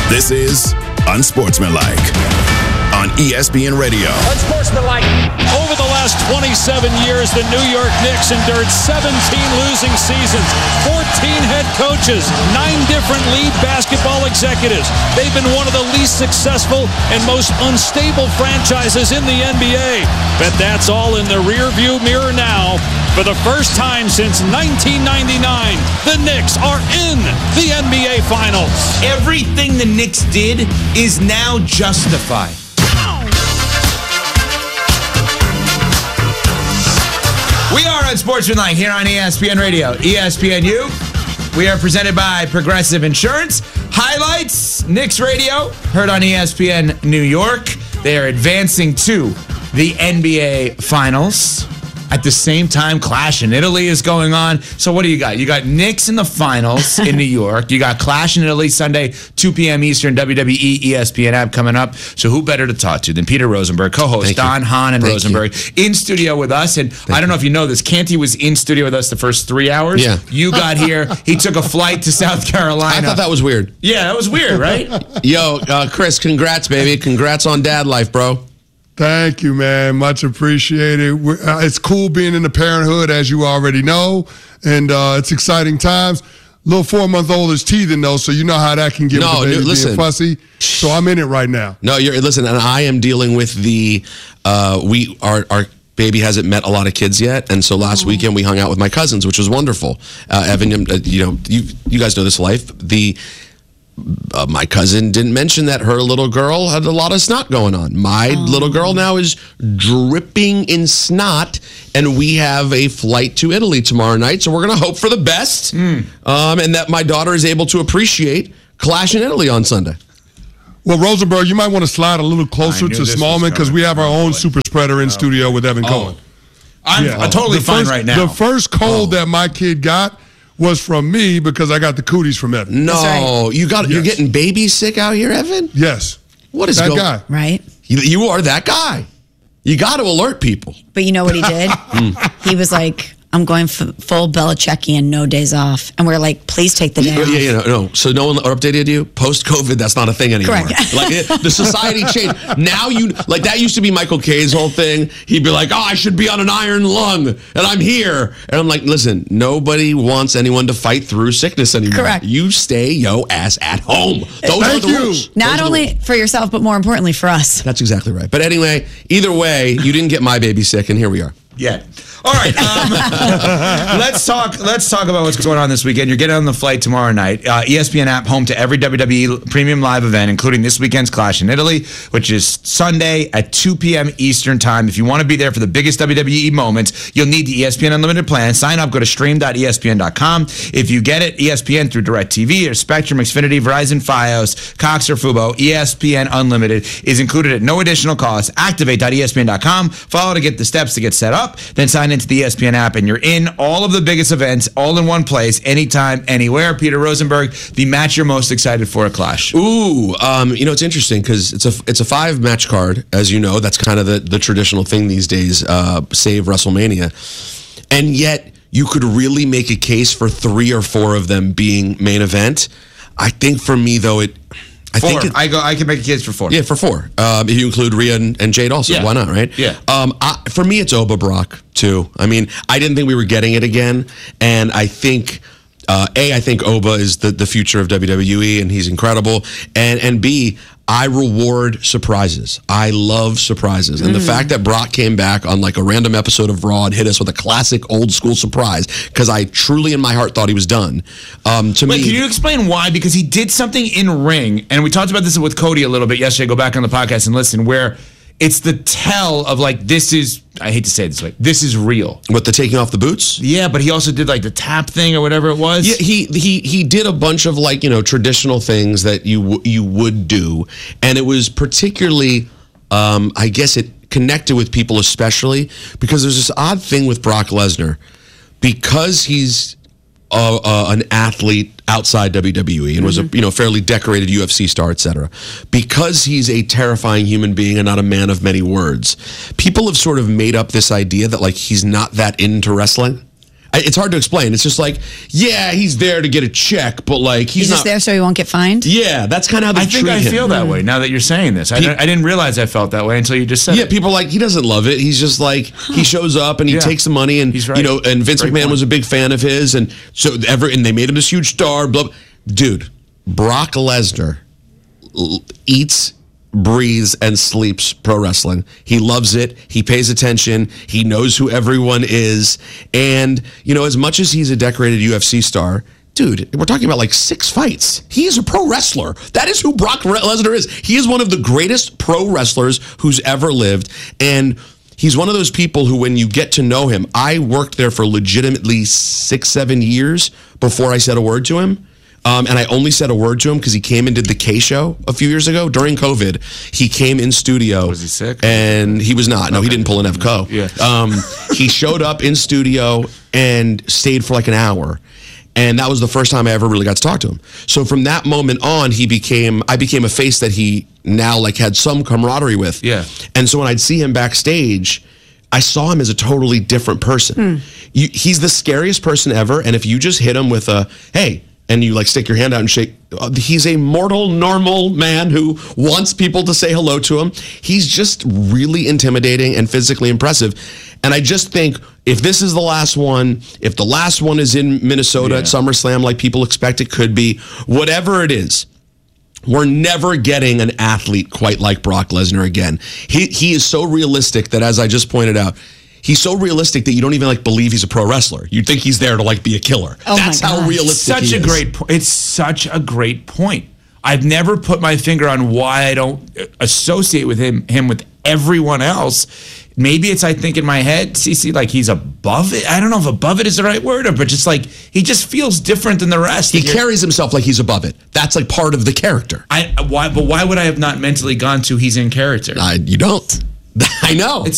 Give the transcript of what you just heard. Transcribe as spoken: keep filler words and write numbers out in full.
This is Unsportsmanlike on E S P N Radio. Unsportsmanlike. Over the last twenty-seven years, the New York Knicks endured seventeen losing seasons, fourteen head coaches, nine different lead basketball executives. They've been one of the least successful and most unstable franchises in the N B A. But that's all in the rearview mirror now. For the first time since nineteen ninety-nine, the Knicks are in the N B A Finals. Everything the Knicks did is now justified. We are Unsportsmanlike here on E S P N Radio, E S P N U. We are presented by Progressive Insurance. Highlights, Knicks Radio, heard on E S P N New York. They are advancing to the N B A Finals. At the same time, Clash in Italy is going on. So what do you got? You got Knicks in the finals in New York. You got Clash in Italy Sunday, two p.m. Eastern, W W E E S P N app coming up. So who better to talk to than Peter Rosenberg, co-host Thank Don you. Hahn and Thank Rosenberg, you. in studio with us. And Thank I don't know you. if you know this, Canty was in studio with us the first three hours. Yeah. You got here. He took a flight to South Carolina. I thought that was weird. Yeah, that was weird, right? Yo, uh, Chris, congrats, baby. Congrats on dad life, bro. Thank you, man. Much appreciated. We're, uh, it's cool being in the parenthood, as you already know, and uh, it's exciting times. Little four-month-old is teething, though, so you know how that can get No, with the baby dude, listen. being fussy. So I'm in it right now. No, you're listen, and I am dealing with the uh, we our our baby hasn't met a lot of kids yet, and so last Oh. weekend we hung out with my cousins, which was wonderful. Uh, Evan, uh, you know, you you guys know this life. The Uh, my cousin didn't mention that her little girl had a lot of snot going on. My Oh. little girl now is dripping in snot, and we have a flight to Italy tomorrow night, so we're going to hope for the best, Mm. um, and that my daughter is able to appreciate Clash in Italy on Sunday. Well, Rosenberg, you might want to slide a little closer I knew to this was Smallman because we have our coming. own super spreader in studio with Evan Cohen. I'm Yeah. uh, totally The fine first- right now. The first cold that my kid got was from me because I got the cooties from Evan. No, right. you got you're Yes. getting baby sick out here, Evan. Yes. What is that going? guy? Right? You, you are that guy. You got to alert people. But you know what he did? He was like, I'm going f- full Belichickian, no days off. And we're like, please take the day Yeah, off. yeah, yeah, no, no. So no one updated you? Post-COVID, that's not a thing anymore. Correct. Like, it, the society changed. Now you, like, that used to be Michael K's whole thing. He'd be like, oh, I should be on an iron lung, and I'm here. And I'm like, listen, nobody wants anyone to fight through sickness anymore. Correct. You stay yo ass at home. Those are Thank the you. rules. Not Those are the only rules. for yourself, but more importantly for us. That's exactly right. But anyway, either way, you didn't get my baby sick, and here we are. Yeah. All right. Um, let's talk. Let's talk about what's going on this weekend. You're getting on the flight tomorrow night. Uh, E S P N app, home to every W W E Premium Live event, including this weekend's Clash in Italy, which is Sunday at two p.m. Eastern Time. If you want to be there for the biggest W W E moments, you'll need the E S P N Unlimited plan. Sign up. Go to stream dot E S P N dot com. If you get it, E S P N through DirecTV or Spectrum, Xfinity, Verizon, Fios, Cox, or Fubo, E S P N Unlimited is included at no additional cost. Activate dot E S P N dot com. Follow to get the steps to get set up. Then sign into the E S P N app, and you're in all of the biggest events, all in one place, anytime, anywhere. Peter Rosenberg, the match you're most excited for at Clash. Ooh, um, you know, it's interesting because it's a it's a five match card, as you know. That's kind of the, the traditional thing these days, uh, save WrestleMania. And yet, you could really make a case for three or four of them being main event. I think for me, though, it. I Four. think it, I go. I can make a case for four. yeah, for four. Um, if you include Rhea and, and Jade also, Yeah. why not, right? Yeah. Um, I, for me, it's Oba Brock, too. I mean, I didn't think we were getting it again. And I think, uh, A, I think Oba is the, the future of W W E, and he's incredible. And, and B, I reward surprises. I love surprises. And the fact that Brock came back on like a random episode of Raw and hit us with a classic old school surprise, because I truly in my heart thought he was done. Um, to Wait, me, can you explain why? Because he did something in ring, and we talked about this with Cody a little bit yesterday. Go back on the podcast and listen, where it's the tell of like, this is, I hate to say it this way, this is real. with the taking off the boots? Yeah, but he also did like the tap thing or whatever it was. Yeah, he he he did a bunch of like, you know, traditional things that you w- you would do, and it was particularly, um, I guess it connected with people especially because there's this odd thing with Brock Lesnar, because he's uh, uh, an athlete outside W W E and was a you know fairly decorated U F C star, et cetera. Because he's a terrifying human being and not a man of many words, people have sort of made up this idea that like he's not that into wrestling. I, it's hard to explain. It's just like, yeah, he's there to get a check, but like he's, He's not just there so he won't get fined? Yeah, that's kind of how they I think treat I him. feel that way now that you're saying this. I, He- I didn't realize I felt that way until you just said Yeah, it. people are like, he doesn't love it. He's just like, he shows up and he Yeah. takes the money, and He's right. you know, and Vince Great McMahon point. was a big fan of his, and so ever, and they made him this huge star. Blah, blah. Dude, Brock Lesnar l- eats, breathes, and sleeps pro wrestling. He loves it. He pays attention. He knows who everyone is, and you know, as much as he's a decorated U F C star. Dude, we're talking about like six fights. He is a pro wrestler. That is who Brock Lesnar is. He is one of the greatest pro wrestlers who's ever lived. And he's one of those people who, when you get to know him, I worked there for legitimately six, seven years before I said a word to him. Um, and I only said a word to him because he came and did the K show a few years ago during COVID. He came in studio. Was he sick? And he was not. No, he didn't pull an F C O. Yeah. Um, he showed up in studio and stayed for like an hour. And that was the first time I ever really got to talk to him. So from that moment on, he became, I became a face that he now like had some camaraderie with. Yeah. And so when I'd see him backstage, I saw him as a totally different person. You, he's the scariest person ever. And if you just hit him with a, hey, and you like stick your hand out and shake, uh, he's a mortal, normal man who wants people to say hello to him. He's just really intimidating and physically impressive. And I just think if this is the last one, if the last one is in Minnesota Yeah. at SummerSlam like people expect it could be, whatever it is, we're never getting an athlete quite like Brock Lesnar again. He he is so realistic that, as I just pointed out, he's so realistic that you don't even like believe he's a pro wrestler. You think he's there to like be a killer. Oh my That's how gosh. realistic Such he a is. great point. It's such a great point. I've never put my finger on why I don't associate with him him with everyone else. Maybe it's, I think in my head, Cece, like he's above it. I don't know if above it is the right word, or but just like he just feels different than the rest. He You're- carries himself like he's above it. That's like part of the character. I why, but why would I have not mentally gone to he's in character? I, you don't. I know. It's